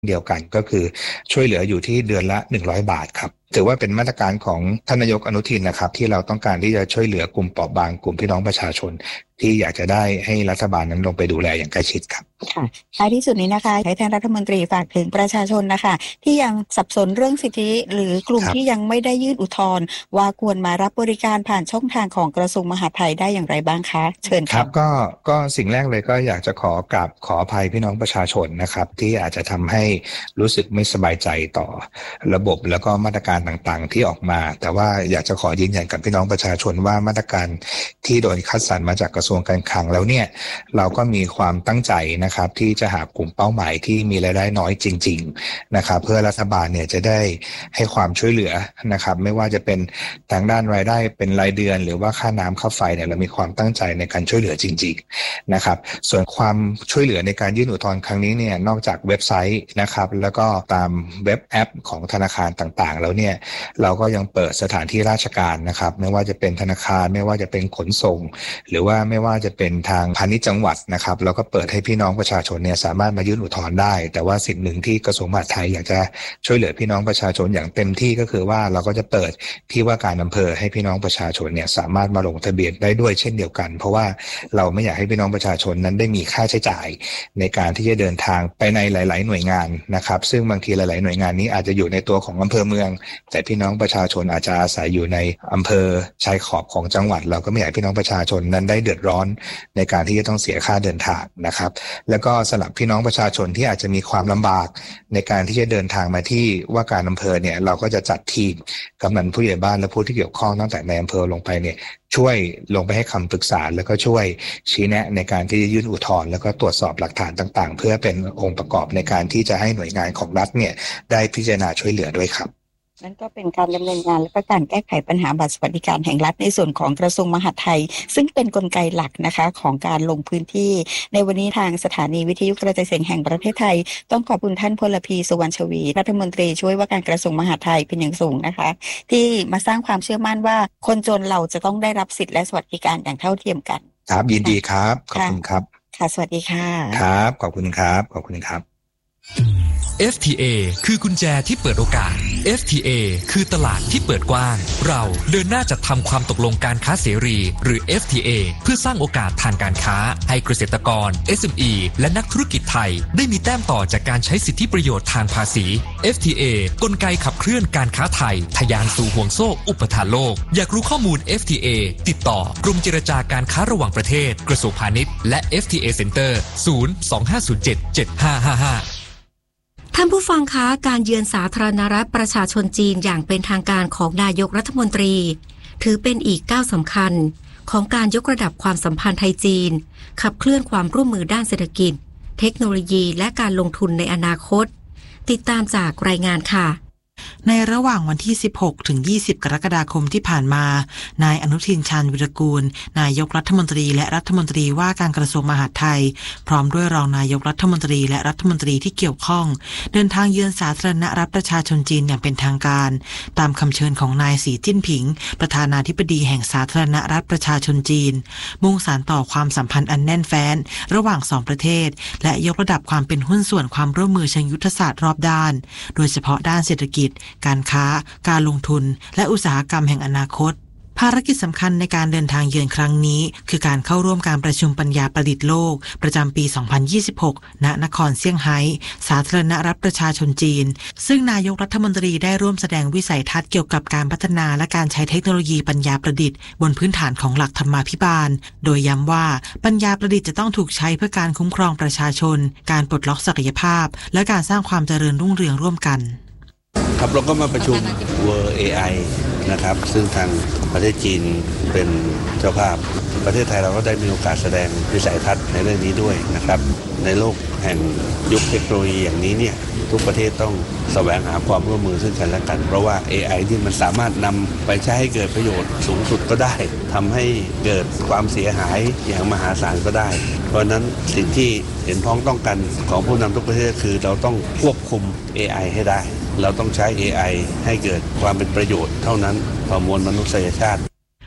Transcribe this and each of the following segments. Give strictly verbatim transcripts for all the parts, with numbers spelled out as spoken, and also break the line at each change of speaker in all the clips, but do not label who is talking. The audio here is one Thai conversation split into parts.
เดียวกันก็คือช่วยเหลืออยู่ที่เดือนละหนึ่งร้อยบาทครับถือว่าเป็นมาตรการของท่านนายกอนุทินนะครับที่เราต้องการที่จะช่วยเหลือกลุ่มเปราะบางกลุ่มพี่น้องประชาชนที่อยากจะได้ให้รัฐบาลนั้นลงไปดูแลอย่างใกล้ชิดครับ
ค่ะท้ายที่สุดนี้นะคะให้ท่านรัฐมนตรีฝากถึงประชาชนนะคะที่ยังสับสนเรื่องสิทธิหรือกลุ่มที่ยังไม่ได้ยื่นอุทธรณ์ว่าควรมารับบริการผ่านช่องทางของกระทรวงมหาดไทยได้อย่างไรบ้างคะเชิญ
ครับก็ก็สิ่งแรกเลยก็อยากจะขอกราบขออภัยพี่น้องประชาชนนะครับที่อาจจะทำให้รู้สึกไม่สบายใจต่อระบบแล้วก็มาตรการต่างๆที่ออกมาแต่ว่าอยากจะขอยืนยันกับพี่น้องประชาชนว่ามาตรการที่โดนคัดสรรมาจากกระทรวงการคลังแล้วเนี่ยเราก็มีความตั้งใจนะครับที่จะหากลุ่มเป้าหมายที่มีรายได้น้อยจริงๆนะครับเพื่อรัฐบาลเนี่ยจะได้ให้ความช่วยเหลือนะครับไม่ว่าจะเป็นทางด้านรายได้เป็นรายเดือนหรือว่าค่าน้ำค่าไฟเนี่ยเรามีความตั้งใจในการช่วยเหลือจริงๆนะครับส่วนความช่วยเหลือในการยื่นอุทธรณ์ครั้งนี้เนี่ยนอกจากเว็บไซต์นะครับแล้วก็ตามเว็บแอปของธนาคารต่างๆแล้วเนี่ยเราก็ยังเปิดสถานที่ราชการนะครับไม่ว่าจะเป็นธนาคารไม่ว่าจะเป็นขนส่งหรือว่าไม่ว่าจะเป็นทางพาณิชย์จังหวัดนะครับเราก็เปิดให้พี่น้องประชาชนเนี่ยสามารถมายื่นอุทธรณ์ได้แต่ว่าสิ่งหนึ่งที่กระทรวงมหาดไทยอยากจะช่วยเหลือพี่น้องประชาชนอย่างเต็มที่ก็คือว่าเราก็จะเปิดที่ว่าการอำเภอให้พี่น้องประชาชนเนี่ยสามารถมาลงทะเบียนได้ด้วยเช่นเดียวกันเพราะว่าเราไม่อยากให้พี่น้องประชาชนนั้นได้มีค่าใช้จ่ายในการที่จะเดินทางไปในหลายๆหน่วยงานนะครับซึ่งบางทีหลายๆหน่วยงานนี้อาจจะอยู่ในตัวของอำเภอเมืองแต่พี่น้องประชาชนอาจจะอาศัยอยู่ในอำเภอชายขอบของจังหวัดเราก็ไม่อยากให้พี่น้องประชาชนนั้นได้เดือดร้อนในการที่จะต้องเสียค่าเดินทางนะครับแล้วก็สำหรับพี่น้องประชาชนที่อาจจะมีความลำบากในการที่จะเดินทางมาที่ว่าการอำเภอเนี่ยเราก็จะจัดทีมกำนันผู้ใหญ่บ้านและผู้ที่เกี่ยวข้องตั้งแต่ในอำเภอลงไปเนี่ยช่วยลงไปให้คำปรึกษาแล้วก็ช่วยชี้แนะในการที่จะยื่นอุทธรณ์แล้วก็ตรวจสอบหลักฐานต่างๆเพื่อเป็นองค์ประกอบในการที่จะให้หน่วยงานของรัฐเนี่ยได้พิจารณาช่วยเหลือด้วยครับ
นั่นก็เป็นการดำเนินงานและก็การแก้ไขปัญหาบัตรสวัสดิการแห่งรัฐในส่วนของกระทรวงมหาดไทยซึ่งเป็นกลไกหลักนะคะของการลงพื้นที่ในวันนี้ทางสถานีวิทยุกระจายเสียงแห่งประเทศไทยต้องขอบคุณท่านพลพีสุวรรณชวีรัฐมนตรีช่วยว่าการกระทรวงมหาดไทยเป็นอย่างสูงนะคะที่มาสร้างความเชื่อมั่นว่าคนจนเราจะต้องได้รับสิทธิและสวัสดิการอย่างเท่าเทียมกัน
ครับยินดีครับขอบคุณครับ
ค่ะสวัสดีค่ะ
ครับขอบคุณครับขอบคุณครับ
เอฟ ที เอ คือกุญแจที่เปิดโอกาส เอฟ ที เอ คือตลาดที่เปิดกว้างเราเดินหน้าจัดทำความตกลงการค้าเสรีหรือ เอฟ ที เอ เพื่อสร้างโอกาสทางการค้าให้เกษตรกร เอส เอ็ม อี และนักธุรกิจไทยได้มีแต้มต่อจากการใช้สิทธิประโยชน์ทางภาษี เอฟ ที เอ กลไกขับเคลื่อนการค้าไทยทะยานสู่ห่วงโซ่อุปทานโลกอยากรู้ข้อมูล เอฟ ที เอ ติดต่อกรมเจรจาการค้าระหว่างประเทศกระทรวงพาณิชย์และ เอฟ ที เอ Center ศูนย์ สอง ห้า ศูนย์ เจ็ด เจ็ด ห้า ห้า ห้า
ท่านผู้ฟังคะการเยือนสาธารณรัฐประชาชนจีนอย่างเป็นทางการของนายกรัฐมนตรีถือเป็นอีกก้าวสำคัญของการยกระดับความสัมพันธ์ไทยจีนขับเคลื่อนความร่วมมือด้านเศรษฐกิจเทคโนโลยีและการลงทุนในอนาคตติดตามจากรายงานค่ะ
ในระหว่างวันที่สิบหกถึงยี่สิบกรกฎาคมที่ผ่านมานายอนุทินชาญวิรากูลนายกรัฐมนตรีและรัฐมนตรีว่าการกระทรวงมหาดไทยพร้อมด้วยรองนายกรัฐมนตรีและรัฐมนตรีที่เกี่ยวข้องเดินทางเยือนสาธารณรัฐประชาชนจีนอย่างเป็นทางการตามคำเชิญของนายสีจิ้นผิงประธานาธิบดีแห่งสาธารณรัฐประชาชนจีนมุ่งสานต่อความสัมพันธ์อันแน่นแฟ้นระหว่างสองประเทศและยกระดับความเป็นหุ้นส่วนความร่วมมือเชิงยุทธศาสตร์รอบด้านโดยเฉพาะด้านเศรษฐกิจการค้าการลงทุนและอุตสาหกรรมแห่งอนาคตภารกิจสำคัญในการเดินทางเยือนครั้งนี้คือการเข้าร่วมการประชุมปัญญาประดิษฐ์โลกประจำปี สองพันยี่สิบหก ณ นครเซี่ยงไฮ้สาธารณรัฐประชาชนจีนซึ่งนายกรัฐมนตรีได้ร่วมแสดงวิสัยทัศน์เกี่ยวกับการพัฒนาและการใช้เทคโนโลยีปัญญาประดิษฐ์บนพื้นฐานของหลักธรรมาภิบาลโดยย้ำว่าปัญญาประดิษฐ์จะต้องถูกใช้เพื่อการคุ้มครองประชาชนการปลดล็อกศักยภาพและการสร้างความเจริญรุ่งเรืองร่วมกัน
ครับเราก็มาประชุม World เอ ไอ นะครับซึ่งทางประเทศจีนเป็นเจ้าภาพประเทศไทยเราก็ได้มีโอกาสแสดงวิสัยทัศน์ในเรื่องนี้ด้วยนะครับในโลกแห่งยุคเทคโนโลยีอย่างนี้เนี่ยทุกประเทศต้องแสวงหาความร่วมมือซึ่งกันและกันเพราะว่า เอ ไอ ที่มันสามารถนำไปใช้ให้เกิดประโยชน์สูงสุดก็ได้ทำให้เกิดความเสียหายอย่างมหาศาลก็ได้เพราะนั้นสิ่งที่เห็นพ้องต้องกันของผู้นำทุกประเทศคือเราต้องควบคุม เอ ไอ ให้ได้เราต้องใช้ เอ ไอ ให้เกิดความเป็นประโยชน์เท่านั้นต่อมวลมนุษยชาติ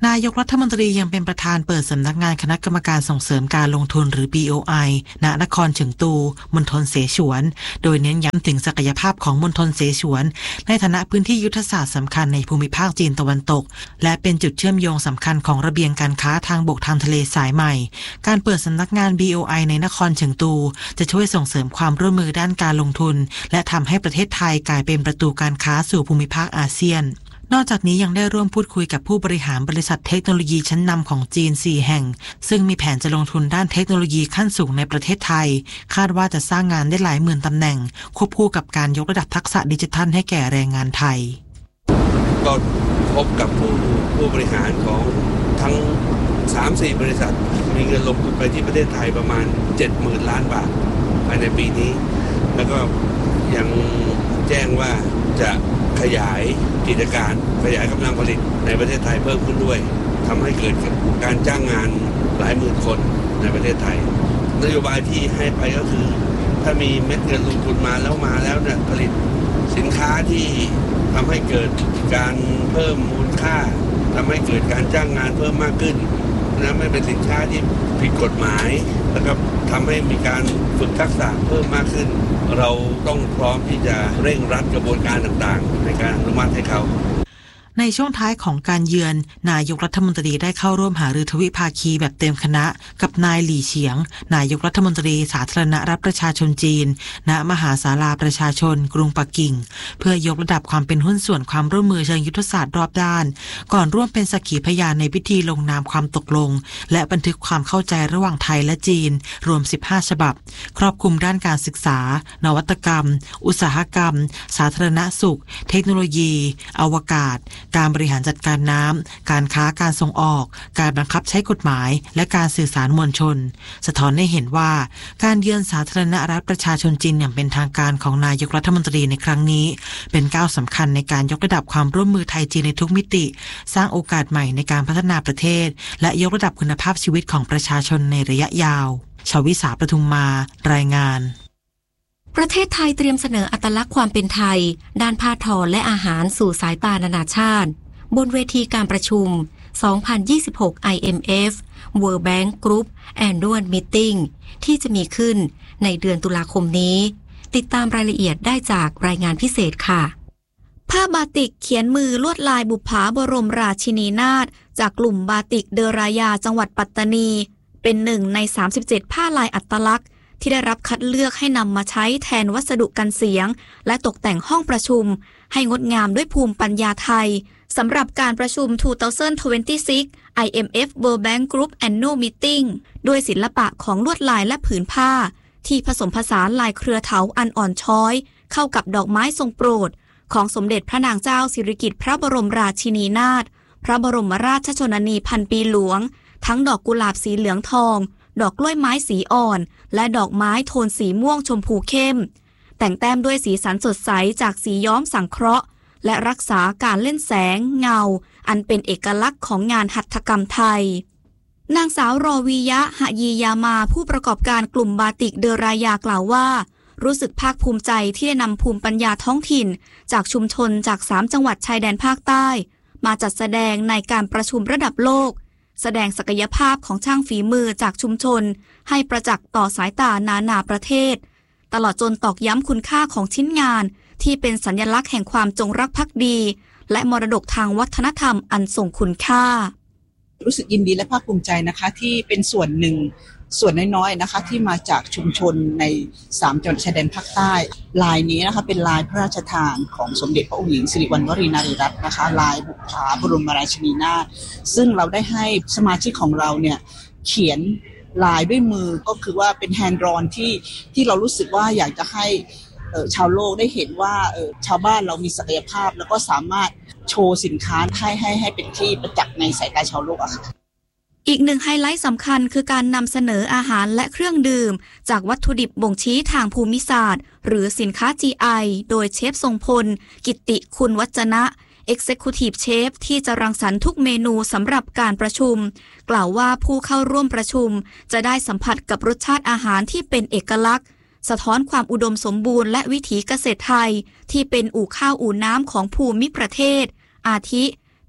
นายกรัฐมนตรียังเป็นประธานเปิดสำนักงานคณะกรรมการส่งเสริมการลงทุนหรือ บี โอ ไอ ณ นครเฉิงตูมณฑลเสฉวน โดยเน้นย้ำถึงศักยภาพของมณฑลเสฉวนในฐานะพื้นที่ยุทธศาสตร์สำคัญในภูมิภาคจีนตะวันตกและเป็นจุดเชื่อมโยงสำคัญของระเบียงการค้าทางบกทางทะเลสายใหม่การเปิดสำนักงาน บี โอ ไอ ในนครเฉิงตูจะช่วยส่งเสริมความร่วมมือด้านการลงทุนและทำให้ประเทศไทยกลายเป็นประตูการค้าสู่ภูมิภาคอาเซียนนอกจากนี้ยังได้ร่วมพูดคุยกับผู้บริหารบริษัทเทคโนโลยีชั้นนำของจีนสี่แห่งซึ่งมีแผนจะลงทุนด้านเทคโนโลยีขั้นสูงในประเทศไทยคาดว่าจะสร้างงานได้หลายหมื่นตำแหน่งควบคู่กับการยกระดับทักษะดิจิทัลให้แก่แรงงานไทย
ก็พบกับผู้ผู้บริหารของทั้ง สามสี่ บริษัทมีเงินลงทุนไปที่ประเทศไทยประมาณ เจ็ดหมื่น ล้านบาทภายในปีนี้แล้วก็ยังแจ้งว่าจะขยายกิจการขยายกำลังผลิตในประเทศไทยเพิ่มขึ้นด้วยทำให้เกิดการจ้างงานหลายหมื่นคนในประเทศไทยนโยบายที่ให้ไปก็คือถ้ามีเม็ดเงินลงทุนมาแล้วมาแล้วเนี่ยผลิตสินค้าที่ทำให้เกิดการเพิ่มมูลค่าทำให้เกิดการจ้างงานเพิ่มมากขึ้นนะไม่เป็นสินค้าที่ผิดกฎหมายแล้วก็ทำให้มีการฝึกทักษะเพิ่มมากขึ้นเราต้องพร้อมที่จะเร่งรัดกระบวนการต่างๆในการอนุมัติให้เขา
ในช่วงท้ายของการเยือนนายกรัฐมนตรีได้เข้าร่วมหารือทวิภาคีแบบเต็มคณะกับนายหลี่เฉียงนายกรัฐมนตรีสาธารณรัฐประชาชนจีนณมหาศาลาประชาชนกรุงปักกิ่งเพื่อยกระดับความเป็นหุ้นส่วนความร่วมมือเชิงยุทธศาสตร์รอบด้านก่อนร่วมเป็นสักขีพยานในพิธีลงนามความตกลงและบันทึกความเข้าใจระหว่างไทยและจีนรวมสิบห้าฉบับครอบคลุมด้านการศึกษานวัตกรรมอุตสาหกรรมสาธารณสุขเทคโนโลยีอวกาศการบริหารจัดการน้ำการค้าการส่งออกการบังคับใช้กฎหมายและการสื่อสารมวลชนสะท้อนให้เห็นว่าการเยือนสาธารณรัฐประชาชนจีนอย่างเป็นทางการของนายกรัฐมนตรีในครั้งนี้เป็นก้าวสำคัญในการยกระดับความร่วมมือไทยจีนในทุกมิติสร้างโอกาสใหม่ในการพัฒนาประเทศและยกระดับคุณภาพชีวิตของประชาชนในระยะยาวชวิสาประทุมมารายงาน
ประเทศไทยเตรียมเสนออัตลักษณ์ความเป็นไทยด้านผ้าทอและอาหารสู่สายตานานาชาติบนเวทีการประชุม สองพันยี่สิบหก ไอ เอ็ม เอฟ World Bank Group Annual Meeting ที่จะมีขึ้นในเดือนตุลาคมนี้ติดตามรายละเอียดได้จากรายงานพิเศษค่ะ
ผ้าบาติกเขียนมือลวดลายบุปผาบรมราชินีนาถจากกลุ่มบาติกเดรายาจังหวัดปัตตานีเป็นหนึ่งในสามสิบเจ็ดผ้าลายอัตลักษณ์ที่ได้รับคัดเลือกให้นำมาใช้แทนวัสดุกันเสียงและตกแต่งห้องประชุมให้งดงามด้วยภูมิปัญญาไทยสำหรับการประชุม สองพันยี่สิบหก ไอ เอ็ม เอฟ World Bank Group Annual Meeting ด้วยศิลปะของลวดลายและผืนผ้าที่ผสมผสานลายเครือเถาอันอ่อนช้อยเข้ากับดอกไม้ทรงโปรดของสมเด็จพระนางเจ้าสิริกิติ์พระบรมราชินีนาถพระบรมราชชนนีพันปีหลวงทั้งดอกกุหลาบสีเหลืองทองดอกกล้วยไม้สีอ่อนและดอกไม้โทนสีม่วงชมพูเข้มแต่งแต้มด้วยสีสันสดใสจากสีย้อมสังเคราะห์และรักษาการเล่นแสงเงาอันเป็นเอกลักษณ์ของงานหัตถกรรมไทยนางสาวรอวียะหะยียามาผู้ประกอบการกลุ่มบาติกเดรายากล่าวว่ารู้สึกภาคภูมิใจที่ได้นำภูมิปัญญาท้องถิ่นจากชุมชนจากสามจังหวัดชายแดนภาคใต้มาจัดแสดงในการประชุมระดับโลกแสดงศักยภาพของช่างฝีมือจากชุมชนให้ประจักษ์ต่อสายตานานาประเทศตลอดจนตอกย้ำคุณค่าของชิ้นงานที่เป็นสัญลักษณ์แห่งความจงรักภักดีและมรดกทางวัฒนธรรมอันทรงคุณค่า
รู้สึกยินดีและภาคภูมิใจนะคะที่เป็นส่วนหนึ่งส่วนน้อยๆนะคะที่มาจากชุมชนในสามจังหวัดชายแดนภาคใต้ลายนี้นะคะเป็นลายพระราชทานของสมเด็จพระองค์หญิงสิริวัณวรีนารีรัตน์นะคะลายบุปผาบรมราชินีนาถซึ่งเราได้ให้สมาชิกของเราเนี่ยเขียนลายด้วยมือก็คือว่าเป็นแฮนด์ดรอนที่ที่เรารู้สึกว่าอยากจะให้ชาวโลกได้เห็นว่าชาวบ้านเรามีศักยภาพแล้วก็สามารถโชว์สินค้าให้ให้ให้เป็นที่ประจักษ์ในสายตาชาวโลกอะค่ะ
อีกหนึ่งไฮไลท์สำคัญคือการนำเสนออาหารและเครื่องดื่มจากวัตถุดิบบ่งชี้ทางภูมิศาสตร์หรือสินค้า จี ไอ โดยเชฟทรงพลกิตติคุณวัจนะ Executive Chef ที่จะรังสรรค์ทุกเมนูสำหรับการประชุมกล่าวว่าผู้เข้าร่วมประชุมจะได้สัมผัสกับรสชาติอาหารที่เป็นเอกลักษณ์สะท้อนความอุดมสมบูรณ์และวิถีเกษตรไทยที่เป็นอู่ข้าวอู่น้ำของภูมิประเทศอาทิ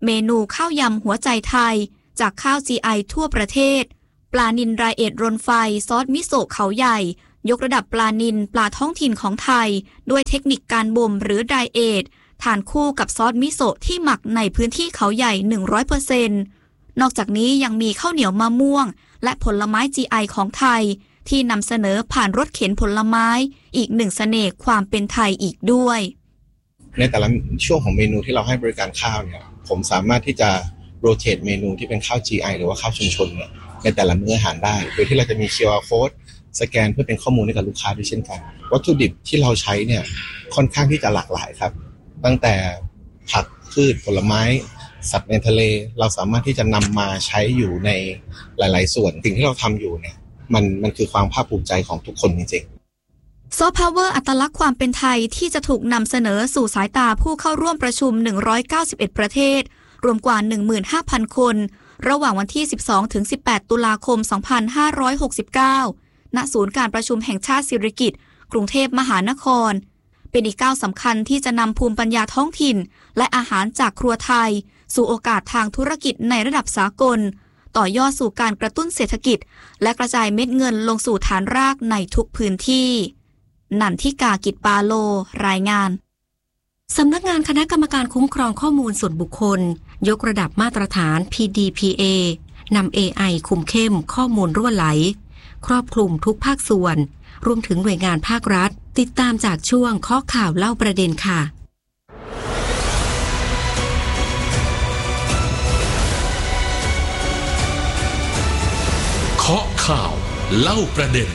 เมนูข้าวยำหัวใจไทยจากข้าว จี ไอ ทั่วประเทศปลานิลไรเอทรนไฟซอสมิโซะเขาใหญ่ยกระดับปลานิลปลาท้องถิ่นของไทยด้วยเทคนิคการบ่มหรือไรเอททานคู่กับซอสมิโซะที่หมักในพื้นที่เขาใหญ่ หนึ่งร้อยเปอร์เซ็นต์ นอกจากนี้ยังมีข้าวเหนียวมะม่วงและผลไม้ จี ไอ ของไทยที่นำเสนอผ่านรถเข็นผลไม้อีกหนึ่งเสน่ห์ความเป็นไทยอีกด้วย
ในแต่ละช่วงของเมนูที่เราให้บริการข้าวเนี่ยผมสามารถที่จะโรเตทเมนูที่เป็นข้าว จี ไอ หรือว่าข้าวชุมชนเนี่ยในแต่ละมื้ออาหารได้โดยที่เราจะมี คิว อาร์ Code สแกนเพื่อเป็นข้อมูลให้กับลูกค้าด้วยเช่นกันวัตถุดิบที่เราใช้เนี่ยค่อนข้างที่จะหลากหลายครับตั้งแต่ผักพืชผลไม้สัตว์ในทะเลเราสามารถที่จะนำมาใช้อยู่ในหลายๆส่วนสิ่งที่เราทำอยู่เนี่ยมันมันคือความภาคภูมิใจของทุกคนจริงๆ
ซอฟต์พาวเวอร์อัตลักษณ์ความเป็นไทยที่จะถูกนำเสนอสู่สายตาผู้เข้าร่วมประชุมหนึ่งร้อยเก้าสิบเอ็ดประเทศรวมกว่า หนึ่งหมื่นห้าพัน คนระหว่างวันที่ สิบสองถึงสิบแปด ตุลาคม สองพันห้าร้อยหกสิบเก้า ณ ศูนย์การประชุมแห่งชาติสิริกิติ์กรุงเทพมหานครเป็นอีกก้าวสำคัญที่จะนำภูมิปัญญาท้องถิ่นและอาหารจากครัวไทยสู่โอกาสทางธุรกิจในระดับสากลต่อยอดสู่การกระตุ้นเศรษฐกิจและกระจายเม็ดเงินลงสู่ฐานรากในทุกพื้นที่นันทิกากิจปาโลรายงาน
สำนักงานคณะกรรมการคุ้มครองข้อมูลส่วนบุคคลยกระดับมาตรฐาน พี ดี พี เอ นำ เอ ไอ คุมเข้มข้อมูลรั่วไหลครอบคลุมทุกภาคส่วนรวมถึงหน่วยงานภาครัฐติดตามจากช่วงข้อข่าวเล่าประเด็นค่ะ
เคาะข่าวเล่าประเด็น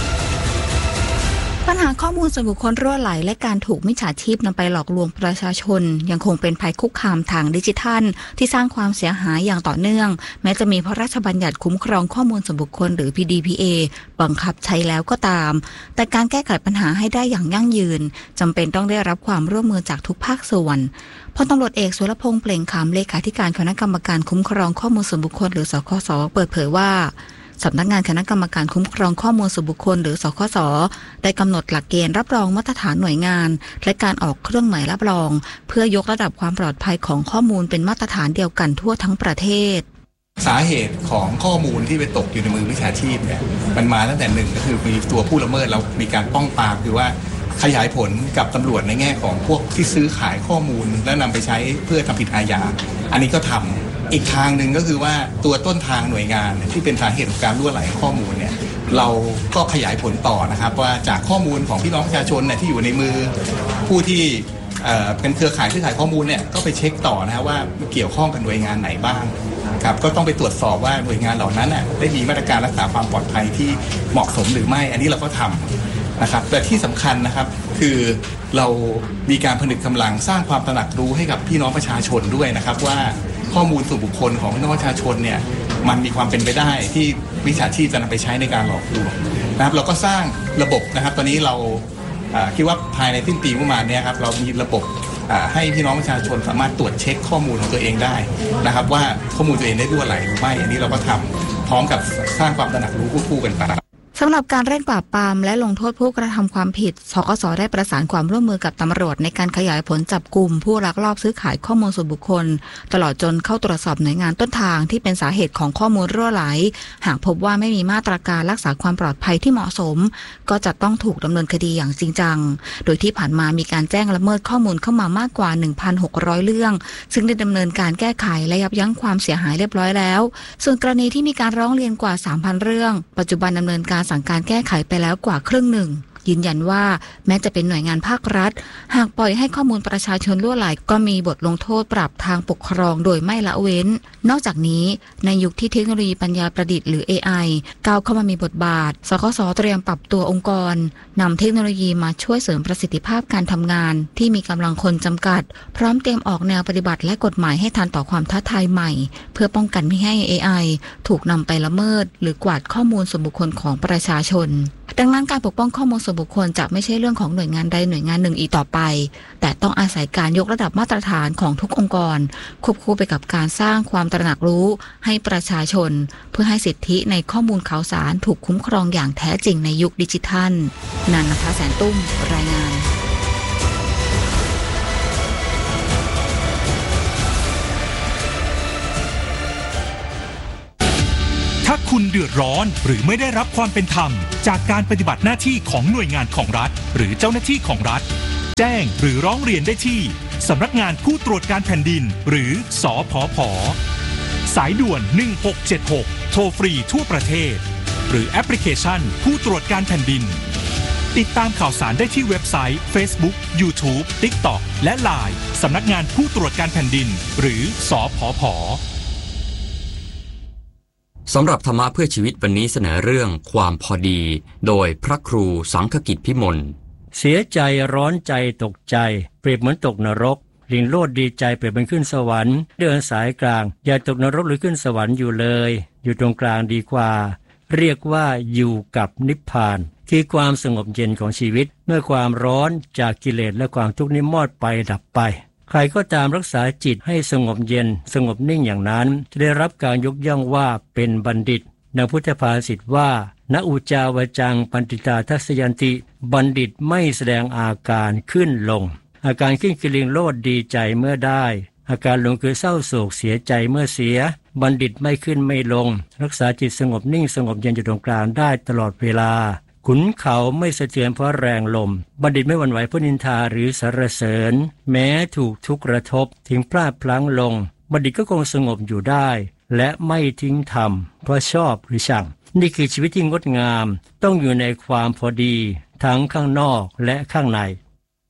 ปัญหาข้อมูลส่วนบุคคลรั่วไหลและการถูกมิจฉาชีพนำไปหลอกลวงประชาชนยังคงเป็นภัยคุกคามทางดิจิทัลที่สร้างความเสียหายอย่างต่อเนื่องแม้จะมีพระราชบัญญัติคุ้มครองข้อมูลส่วนบุคคลหรือ พี ดี พี เอ บังคับใช้แล้วก็ตามแต่การแก้ไขปัญหาให้ได้อย่างยั่งยืนจำเป็นต้องได้รับความร่วมมือจากทุกภาคส่วนพลตำรวจเอกสุรพงษ์เปล่งขำเลขาธิการคณะกรรมการคุ้มครองข้อมูลส่วนบุคคลหรือสคสเปิดเผยว่าสำนักงานคณะกรรมการคุ้มครองข้อมูลส่วนบุคคลหรือสคสได้กำหนดหลักเกณฑ์รับรองมาตรฐานหน่วยงานและการออกเครื่องหมายรับรองเพื่อยกระดับความปลอดภัยของข้อมูลเป็นมาตรฐานเดียวกันทั่วทั้งประเทศ
สาเหตุของข้อมูลที่ไปตกอยู่ในมือมิจฉาชีพเนี่ยมันมาตั้งแต่หนึ่งก็คือมีตัวผู้ละเมิดเรามีการป้องปรามคือว่าขยายผลกับตำรวจในแง่ของพวกที่ซื้อขายข้อมูลแล้วนำไปใช้เพื่อทำผิดอาญาอันนี้ก็ทำอีกทางหนึ่งก็คือว่าตัวต้นทางหน่วยงานที่เป็นสาเหตุของการรั่วไหลข้อมูลเนี่ยเราก็ขยายผลต่อนะครับว่าจากข้อมูลของพี่น้องประชาชนเนี่ยที่อยู่ในมือผู้ที่เอ่อเป็นเครือข่ายซื้อขายข้อมูลเนี่ยก็ไปเช็คต่อนะครับว่าเกี่ยวข้องกับหน่วยงานไหนบ้างครับก็ต้องไปตรวจสอบว่าหน่วยงานเหล่านั้นน่ะได้มีมาตรการรักษาความปลอดภัยที่เหมาะสมหรือไม่อันนี้เราก็ทำนะครับแต่ที่สำคัญนะครับคือเรามีการผนึกกำลังสร้างความตระหนักรู้ให้กับพี่น้องประชาชนด้วยนะครับว่าข้อมูลส่วนบุคคลของพี่น้องประชาชนเนี่ยมันมีความเป็นไปได้ที่มิจฉาชีพจะนำไปใช้ในการหลอกลวงนะครับเราก็สร้างระบบนะครับตอนนี้เราคิดว่าภายในสิ้นปีประมาณนี้ครับเรามีระบบให้พี่น้องประชาชนสามารถตรวจเช็คข้อมูลของตัวเองได้นะครับว่าข้อมูลตัวเองได้รั่วไหลหรือไม่อันนี้เราก็ทำพร้อมกับสร้างความตระหนักรู้คู่ๆกันไป
สำหรับการเร่งปราบปรามและลงโทษผู้กระทำความผิดสคสได้ประสานความร่วมมือกับตำรวจในการขยายผลจับกลุ่มผู้ลักลอบซื้อขายข้อมูลส่วนบุคคลตลอดจนเข้าตรวจสอบหน่วยงานต้นทางที่เป็นสาเหตุของข้อมูลรั่วไหลหากพบว่าไม่มีมาตรการรักษาความปลอดภัยที่เหมาะสมก็จะต้องถูกดำเนินคดีอย่างจริงจังโดยที่ผ่านมามีการแจ้งละเมิดข้อมูลเข้ามามากกว่า หนึ่งพันหกร้อย เรื่องซึ่งได้ดำเนินการแก้ไขและยับยั้งความเสียหายเรียบร้อยแล้วส่วนกรณีที่มีการร้องเรียนกว่า สามพัน เรื่องปัจจุบันดำเนินการสั่งการแก้ไขไปแล้วกว่าครึ่งหนึ่งยืนยันว่าแม้จะเป็นหน่วยงานภาครัฐหากปล่อยให้ข้อมูลประชาชนรั่วไหลก็มีบทลงโทษปรับทางปกครองโดยไม่ละเว้นนอกจากนี้ในยุคที่เทคโนโลยีปัญญาประดิษฐ์หรือ เอ ไอ ก้าวเข้ามามีบทบาทสคสเตรียมปรับตัวองค์กรนำเทคโนโลยีมาช่วยเสริมประสิทธิภาพการทำงานที่มีกำลังคนจำกัดพร้อมเตรียมออกแนวปฏิบัติและกฎหมายให้ทันต่อความท้าทายใหม่เพื่อป้องกันไม่ให้ เอ ไอ ถูกนำไปละเมิดหรือกวาดข้อมูลส่วนบุคคลของประชาชนดังนั้นการปกป้องข้อมูลส่วนบุคคลจะไม่ใช่เรื่องของหน่วยงานใดหน่วยงานหนึ่งอีกต่อไปแต่ต้องอาศัยการยกระดับมาตรฐานของทุกองค์กรควบคู่ไปกับการสร้างความตระหนักรู้ให้ประชาชนเพื่อให้สิทธิในข้อมูลข่าวสารถูกคุ้มครองอย่างแท้จริงในยุคดิจิทัลนันทแสนตุ้มรายงาน
เดือดร้อนหรือไม่ได้รับความเป็นธรรมจากการปฏิบัติหน้าที่ของหน่วยงานของรัฐหรือเจ้าหน้าที่ของรัฐแจ้งหรือร้องเรียนได้ที่สำนักงานผู้ตรวจการแผ่นดินหรือสผผ.สายด่วนหนึ่งหกเจ็ดหกโทรฟรีทั่วประเทศหรือแอปพลิเคชันผู้ตรวจการแผ่นดินติดตามข่าวสารได้ที่เว็บไซต์ Facebook YouTube TikTok และ ไลน์ สำนักงานผู้ตรวจการแผ่นดินหรือสผผ.
สำหรับธรรมะเพื่อชีวิตวันนี้เสนอเรื่องความพอดีโดยพระครูสังฆกิจพิมล
เสียใจร้อนใจตกใจเปรียบเหมือนตกนรกลิงโลดดีใจเปรียบเป็นขึ้นสวรรค์เดินสายกลางอย่าตกนรกหรือขึ้นสวรรค์อยู่เลยอยู่ตรงกลางดีกว่าเรียกว่าอยู่กับนิพพานคือความสงบเย็นของชีวิตเมื่อความร้อนจากกิเลสและความทุกข์นี้มอดไปดับไปใครก็ตามรักษาจิตให้สงบเย็นสงบนิ่งอย่างนั้นจะได้รับการยกย่องว่าเป็นบัณฑิตดังพุทธภาษิตว่าณอุจาวจังปันติตาทัสยันติบัณฑิตไม่แสดงอาการขึ้นลงอาการขึ้นคือลิงโลดดีใจเมื่อได้อาการลงคือเศร้าโศกเสียใจเมื่อเสียบัณฑิตไม่ขึ้นไม่ลงรักษาจิตสงบนิ่งสงบเย็นอยู่ตรงกลางได้ตลอดเวลาขุนเขาไม่สะเทือนเพราะแรงลมบัณฑิตไม่หวั่นไหวเพราะนินทาหรือสรรเสริญแม้ถูกทุกข์กระทบถึงพลาดพลั้งลงบัณฑิตก็คงสงบอยู่ได้และไม่ทิ้งธรรมเพราะชอบหรือชังนี่คือชีวิตที่งดงามต้องอยู่ในความพอดีทั้งข้างนอกและข้างใน